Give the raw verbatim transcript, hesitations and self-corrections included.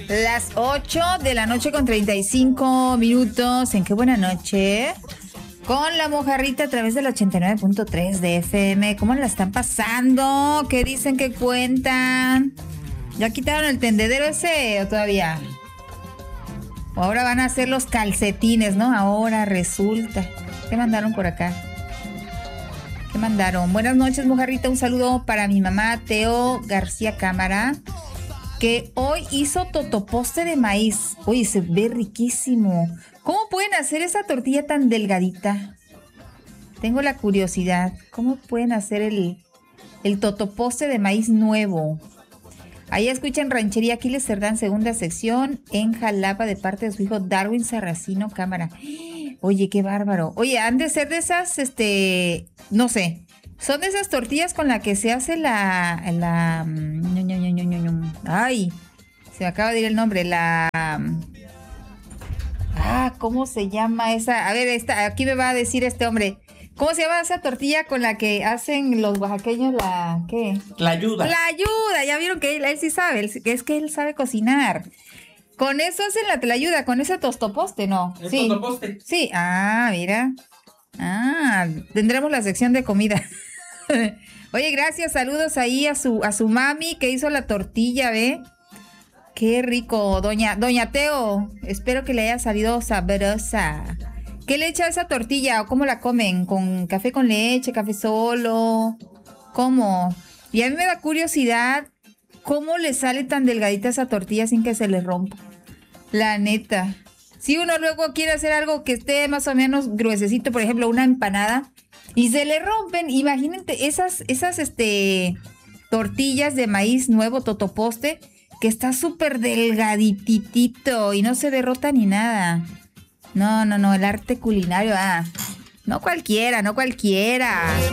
Las ocho de la noche con treinta y cinco minutos. ¿En qué buena noche? Con la mojarrita a través del ochenta y nueve punto tres de F M. ¿Cómo la están pasando? ¿Qué dicen? ¿Qué cuentan? ¿Ya quitaron el tendedero ese o todavía? O ahora van a hacer los calcetines, ¿no? Ahora resulta. ¿Qué mandaron por acá? ¿Qué mandaron? Buenas noches, mojarrita. Un saludo para mi mamá, Teo García Cámara, que hoy hizo totoposte de maíz. Uy, se ve riquísimo. ¿Cómo pueden hacer esa tortilla tan delgadita? Tengo la curiosidad. ¿Cómo pueden hacer el, el totoposte de maíz nuevo? Ahí escuchan Ranchería Aquiles Cerdán, segunda sección, en Jalapa, de parte de su hijo Darwin Sarracino Cámara. Oye, qué bárbaro. Oye, han de ser de esas, este, no sé, son de esas tortillas con la que se hace la, la, ño, ño, ño, ño, ño. Ay, se me acaba de ir el nombre, la, ah, ¿cómo se llama esa? A ver, esta, aquí me va a decir este hombre. ¿Cómo se llama esa tortilla con la que hacen los oaxaqueños la, qué? La ayuda. La ayuda, ya vieron que él, él sí sabe, él, es que él sabe cocinar. Con eso hacen la tlayuda, con ese tostoposte, ¿no? ¿El sí. totoposte? Sí, ah, mira. Ah, tendremos la sección de comida. Oye, gracias, saludos ahí a su, a su mami que hizo la tortilla, ¿ve? Qué rico, doña, doña Teo, espero que le haya salido sabrosa. ¿Qué le echa a esa tortilla o cómo la comen? ¿Con café con leche, café solo? ¿Cómo? Y a mí me da curiosidad cómo le sale tan delgadita esa tortilla sin que se le rompa. La neta. Si uno luego quiere hacer algo que esté más o menos gruesecito, por ejemplo, una empanada, y se le rompen, imagínate esas, esas este, tortillas de maíz nuevo, totoposte, que está súper delgadititito y no se derrota ni nada. No, no, no, el arte culinario, ah, no cualquiera, no cualquiera.